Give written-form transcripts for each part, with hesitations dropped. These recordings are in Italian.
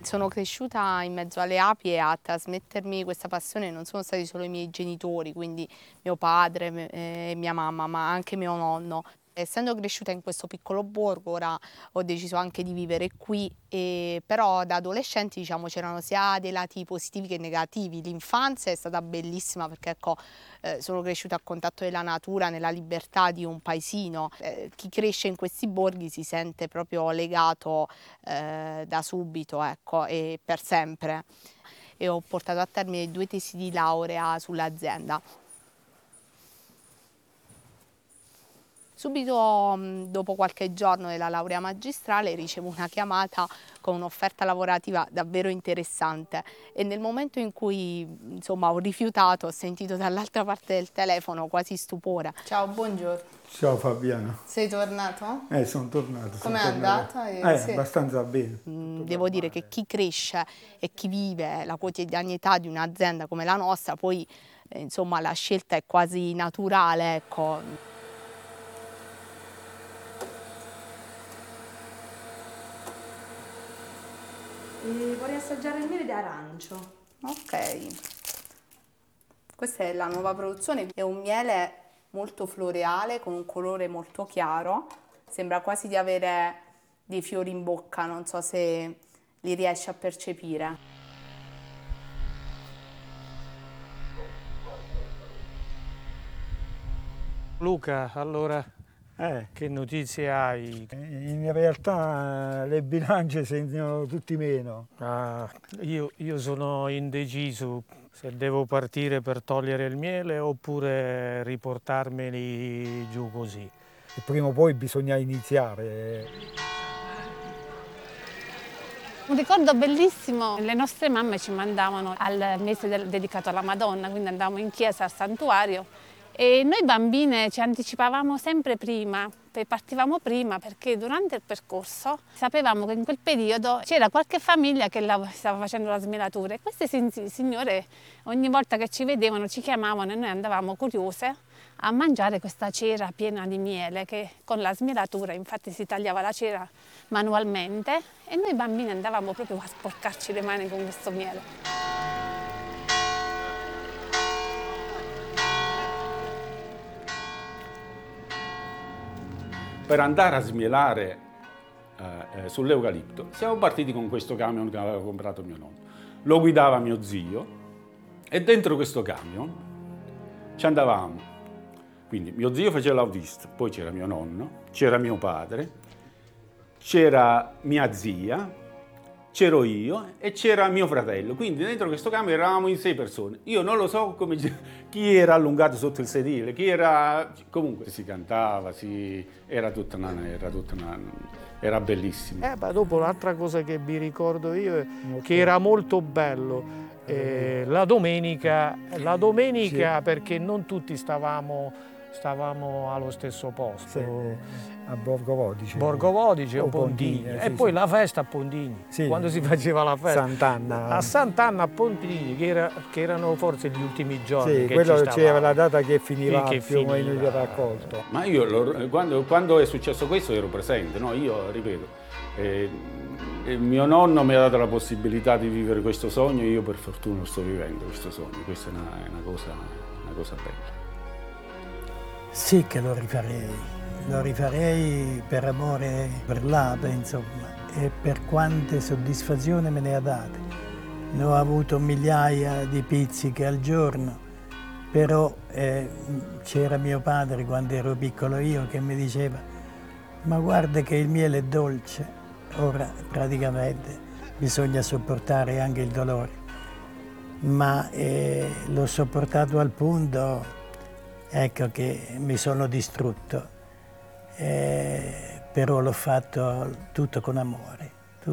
Sono cresciuta in mezzo alle api e a trasmettermi questa passione non sono stati solo i miei genitori, quindi mio padre e mia mamma, ma anche mio nonno. Essendo cresciuta in questo piccolo borgo, ora ho deciso anche di vivere qui, però da adolescenti diciamo, c'erano sia dei lati positivi che negativi. L'infanzia è stata bellissima perché ecco, sono cresciuta a contatto della natura, nella libertà di un paesino. Chi cresce in questi borghi si sente proprio legato da subito, ecco, e per sempre. E ho portato a termine 2 tesi di laurea sull'azienda. Subito dopo qualche giorno della laurea magistrale ricevo una chiamata con un'offerta lavorativa davvero interessante e nel momento in cui insomma, ho rifiutato ho sentito dall'altra parte del telefono quasi stupore. Ciao, buongiorno. Ciao Fabiana. Sei tornato? Sono tornato. Com'è andata? Sì. Abbastanza bene. Devo dire che chi cresce e chi vive la quotidianità di un'azienda come la nostra, poi insomma la scelta è quasi naturale, ecco. Vorrei assaggiare il miele d'arancio. Ok, questa è la nuova produzione, è un miele molto floreale con un colore molto chiaro, sembra quasi di avere dei fiori in bocca, non so se li riesci a percepire. Luca, allora che notizie hai? In realtà le bilance segnano tutti meno. Io sono indeciso se devo partire per togliere il miele oppure riportarmeli giù così. E prima o poi bisogna iniziare. Un ricordo bellissimo, le nostre mamme ci mandavano al mese dedicato alla Madonna, quindi andavamo in chiesa, al santuario. E noi bambine ci anticipavamo sempre prima, partivamo prima perché durante il percorso sapevamo che in quel periodo c'era qualche famiglia che stava facendo la smelatura e queste signore ogni volta che ci vedevano ci chiamavano e noi andavamo curiose a mangiare questa cera piena di miele che con la smelatura infatti si tagliava la cera manualmente e noi bambine andavamo proprio a sporcarci le mani con questo miele. Per andare a smielare sull'eucalipto siamo partiti con questo camion che aveva comprato mio nonno. Lo guidava mio zio e dentro questo camion ci andavamo. Quindi mio zio faceva l'autista, poi c'era mio nonno, c'era mio padre, c'era mia zia, c'ero io e c'era mio fratello. Quindi dentro questo camion eravamo in 6 persone. Io non lo so chi era allungato sotto il sedile, chi era... Comunque si cantava, era bellissimo. Dopo l'altra cosa che vi ricordo io è che era molto bello la domenica sì. Perché non tutti stavamo allo stesso posto. Sì. A Borgo Vodice. Borgo Vodice o Pontigni. E poi la festa a Pontigni, quando si faceva la festa. Sant'Anna. A Sant'Anna a Pontigni, che erano forse gli ultimi giorni. Sì, quello c'era la data che finiva più o meno il raccolto. Ma io quando è successo questo ero presente, no? Io ripeto, mio nonno mi ha dato la possibilità di vivere questo sogno e io per fortuna sto vivendo questo sogno. Questa è una cosa bella. Sì che lo rifarei per amore per l'ape, insomma, e per quante soddisfazioni me ne ha date. Ne ho avuto migliaia di pizziche al giorno, però c'era mio padre quando ero piccolo io che mi diceva ma guarda che il miele è dolce, ora praticamente bisogna sopportare anche il dolore, ma l'ho sopportato al punto, ecco, che mi sono distrutto. Però l'ho fatto tutto con amore.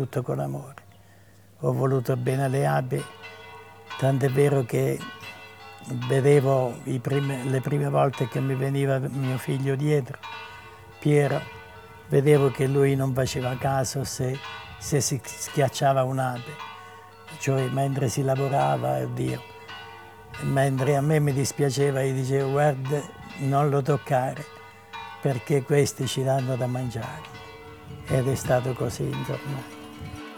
Ho voluto bene alle api, tant'è vero che vedevo le prime volte che mi veniva mio figlio dietro, Piero, vedevo che lui non faceva caso se si schiacciava un'ape, cioè mentre si lavorava, oddio, mentre a me mi dispiaceva, gli dicevo guarda, non lo toccare, perché questi ci danno da mangiare. Ed è stato così, insomma.